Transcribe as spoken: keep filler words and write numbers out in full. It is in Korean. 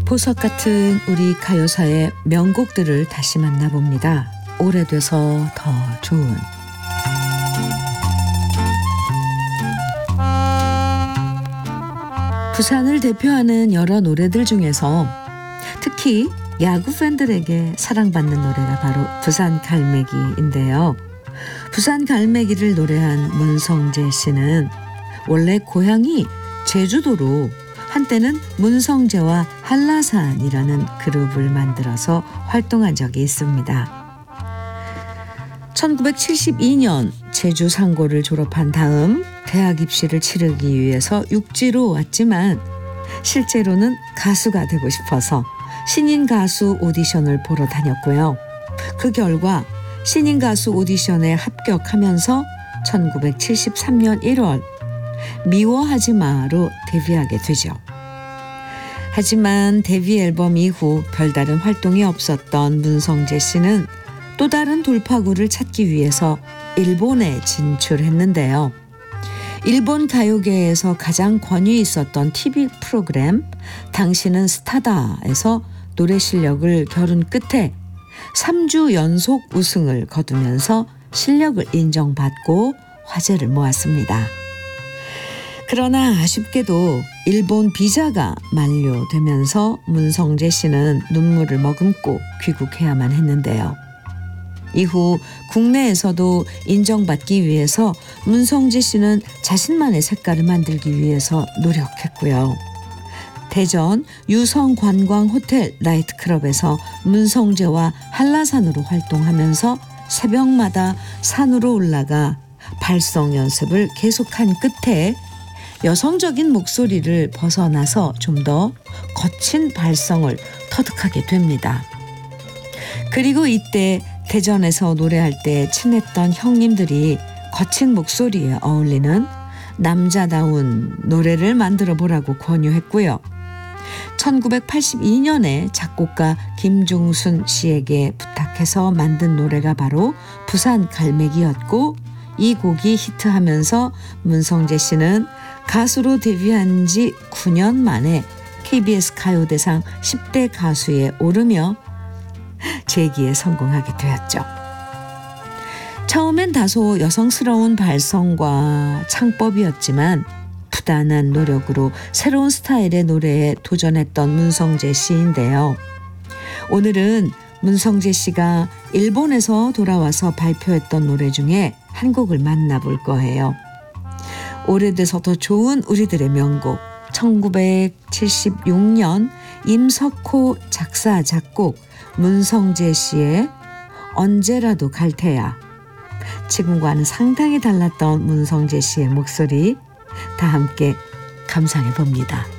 보석 같은 우리 가요사의 명곡들을 다시 만나봅니다. 오래돼서 더 좋은. 부산을 대표하는 여러 노래들 중에서 특히 야구 팬들에게 사랑받는 노래가 바로 부산 갈매기인데요. 부산 갈매기를 노래한 문성재 씨는 원래 고향이 제주도로 한때는 문성재와 한라산이라는 그룹을 만들어서 활동한 적이 있습니다. 천구백칠십이 년 제주 상고를 졸업한 다음 대학 입시를 치르기 위해서 육지로 왔지만 실제로는 가수가 되고 싶어서 신인 가수 오디션을 보러 다녔고요. 그 결과 신인 가수 오디션에 합격하면서 천구백칠십삼 년 일월 미워하지 마로 데뷔하게 되죠. 하지만 데뷔 앨범 이후 별다른 활동이 없었던 문성재 씨는 또 다른 돌파구를 찾기 위해서 일본에 진출했는데요. 일본 가요계에서 가장 권위 있었던 티비 프로그램 당신은 스타다에서 노래 실력을 겨룬 끝에 삼 주 연속 우승을 거두면서 실력을 인정받고 화제를 모았습니다. 그러나 아쉽게도 일본 비자가 만료되면서 문성재 씨는 눈물을 머금고 귀국해야만 했는데요. 이후 국내에서도 인정받기 위해서 문성재 씨는 자신만의 색깔을 만들기 위해서 노력했고요. 대전 유성관광호텔 나이트클럽에서 문성재와 한라산으로 활동하면서 새벽마다 산으로 올라가 발성 연습을 계속한 끝에 여성적인 목소리를 벗어나서 좀 더 거친 발성을 터득하게 됩니다. 그리고 이때 대전에서 노래할 때 친했던 형님들이 거친 목소리에 어울리는 남자다운 노래를 만들어 보라고 권유했고요. 천구백팔십이 년에 작곡가 김중순 씨에게 부탁해서 만든 노래가 바로 부산 갈매기였고 이 곡이 히트하면서 문성재 씨는 가수로 데뷔한 지 구 년 만에 케이비에스 가요대상 십 대 가수에 오르며 재기에 성공하게 되었죠. 처음엔 다소 여성스러운 발성과 창법이었지만 부단한 노력으로 새로운 스타일의 노래에 도전했던 문성재 씨인데요. 오늘은 문성재 씨가 일본에서 돌아와서 발표했던 노래 중에 한 곡을 만나볼 거예요. 오래돼서 더 좋은 우리들의 명곡, 천구백칠십육 년 임석호 작사 작곡 문성재 씨의 언제라도 갈 테야. 지금과는 상당히 달랐던 문성재 씨의 목소리 다 함께 감상해 봅니다.